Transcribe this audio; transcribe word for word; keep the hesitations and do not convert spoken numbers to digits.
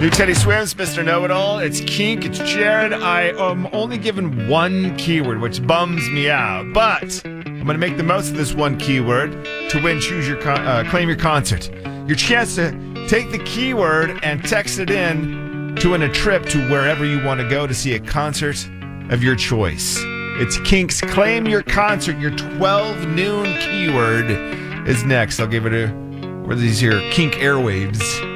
New Teddy Swims, Mister Know-It-All. It's Kink. It's Jared. I am only given one keyword, which bums me out. But I'm going to make the most of this one keyword to win Choose Your con- uh, Claim Your Concert. Your chance to take the keyword and text it in to win a trip to wherever you want to go to see a concert of your choice. It's Kink's Claim Your Concert. Your twelve noon keyword is next. I'll give it a, what are these here, Kink airwaves.